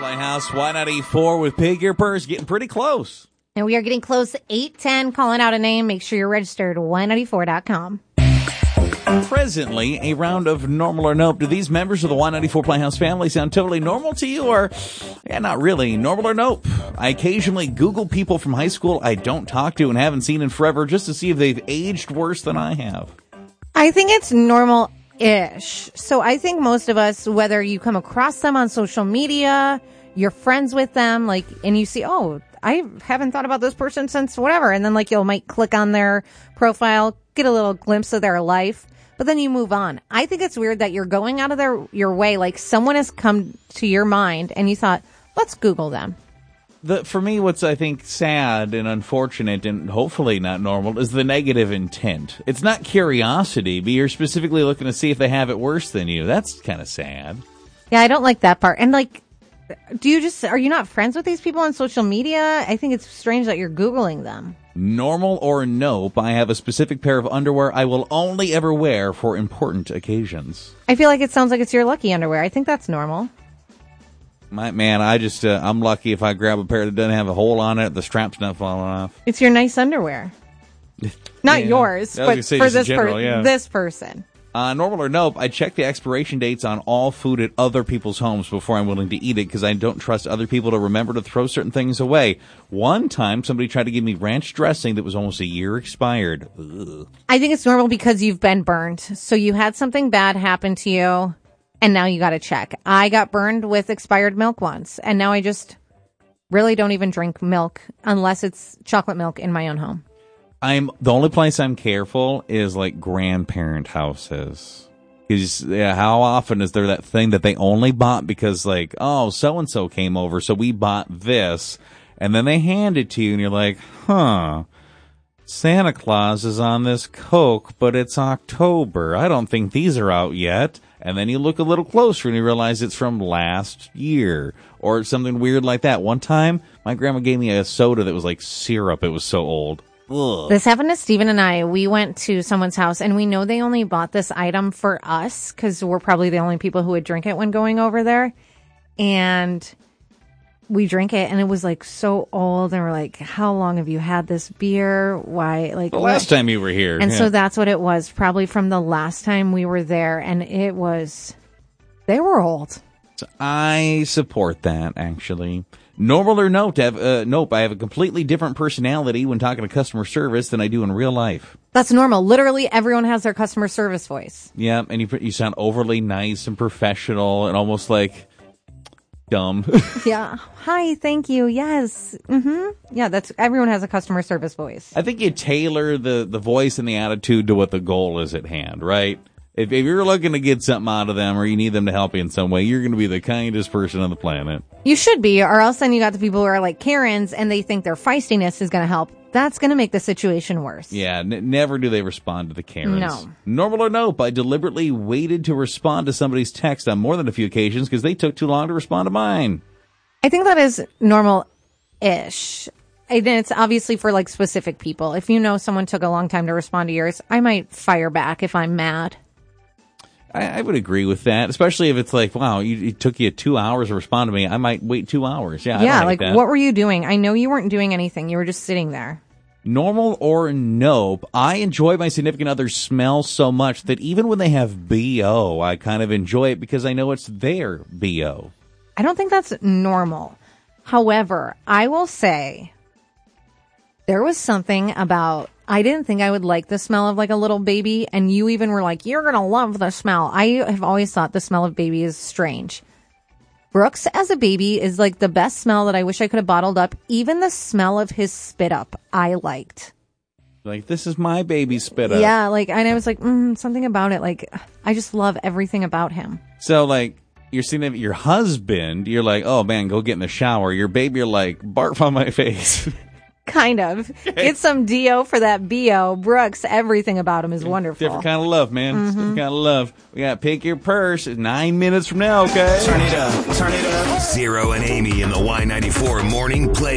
Playhouse, Y94 with Pig Your Purse, getting pretty close. And we are getting close to 8:10, calling out a name. Make sure you're registered at Y94.com. Presently, a round of normal or nope. Do these members of the Y94 Playhouse family sound totally normal to you, or, yeah, not really, normal or nope? I occasionally Google people from high school I don't talk to and haven't seen in forever just to see if they've aged worse than I have. I think it's normal-ish. So I think most of us, whether you come across them on social media, you're friends with them, and you see, oh, I haven't thought about this person since whatever. And then you might click on their profile, get a little glimpse of their life, but then you move on. I think it's weird that you're going out of your way, someone has come to your mind and you thought, let's Google them. For me, what's, I think, sad and unfortunate and hopefully not normal is the negative intent. It's not curiosity, but you're specifically looking to see if they have it worse than you. That's kind of sad. Yeah, I don't like that part. And are you not friends with these people on social media? I think it's strange that you're Googling them. Normal or nope, I have a specific pair of underwear I will only ever wear for important occasions. I feel like it sounds like it's your lucky underwear. I think that's normal. I'm lucky if I grab a pair that doesn't have a hole on it, the strap's not falling off. It's your nice underwear. Not yours, but for this person. Normal or nope, I check the expiration dates on all food at other people's homes before I'm willing to eat it because I don't trust other people to remember to throw certain things away. One time, somebody tried to give me ranch dressing that was almost a year expired. Ugh. I think it's normal because you've been burned. So you had something bad happen to you, and now you got to check. I got burned with expired milk once, and now I just really don't even drink milk unless it's chocolate milk in my own home. The only place I'm careful is grandparent houses. Because how often is there that thing that they only bought because so-and-so came over, so we bought this, and then they hand it to you and you're like, Santa Claus is on this Coke, but it's October. I don't think these are out yet. And then you look a little closer and you realize it's from last year or something weird like that. One time, my grandma gave me a soda that was like syrup. It was so old. Ugh. This happened to Steven and I. We went to someone's house, and we know they only bought this item for us because we're probably the only people who would drink it when going over there. And we drink it, and it was so old, and we're like, how long have you had this beer? Why? The last time you were here. And so that's what it was, probably from the last time we were there, and they were old. So I support that, actually. Normal or nope, nope, I have a completely different personality when talking to customer service than I do in real life. That's normal. Literally, everyone has their customer service voice. Yeah, and you sound overly nice and professional and almost dumb. Yeah. Hi, thank you. Yes. Mm-hmm. Yeah, everyone has a customer service voice. I think you tailor the voice and the attitude to what the goal is at hand, right? If you're looking to get something out of them or you need them to help you in some way, you're going to be the kindest person on the planet. You should be, or else then you got the people who are like Karens and they think their feistiness is going to help. That's going to make the situation worse. Yeah, never do they respond to the Karens. No. Normal or nope, I deliberately waited to respond to somebody's text on more than a few occasions because they took too long to respond to mine. I think that is normal-ish. And it's obviously for specific people. If you know someone took a long time to respond to yours, I might fire back if I'm mad. I would agree with that, especially if it's wow, it took you 2 hours to respond to me. I might wait 2 hours. Yeah, yeah, that. What were you doing? I know you weren't doing anything. You were just sitting there. Normal or nope, I enjoy my significant other's smell so much that even when they have BO, I kind of enjoy it because I know it's their BO. I don't think that's normal. However, I will say there was something about... I didn't think I would like the smell of a little baby, and you even were like, you're going to love the smell. I have always thought the smell of baby is strange. Brooks as a baby is the best smell that I wish I could have bottled up. Even the smell of his spit up, I liked. This is my baby spit up. Yeah, and I was like, something about it. I just love everything about him. So, you're seeing your husband, you're like, oh man, go get in the shower. Your baby, you're like, barf on my face. Kind of. Get some D.O. for that B.O. Brooks, everything about him is wonderful. Different kind of love, man. Mm-hmm. Different kind of love. We got Pick Your Purse. 9 minutes from now, okay? Turn it up. Turn it up. Zero and Amy in the Y94 Morning Play.